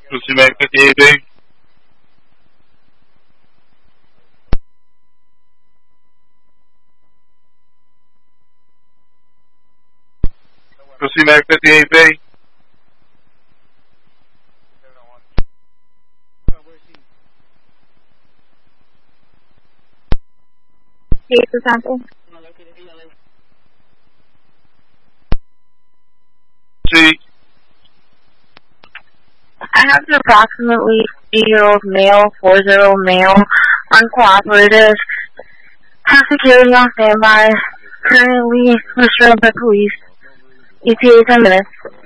Lucy Mac 58B. Lucy Mac 58B. For example. See, I have an approximately 3-year-old male, 4-year-old male, uncooperative, have security on standby, currently restrained by police. ETA 10 minutes.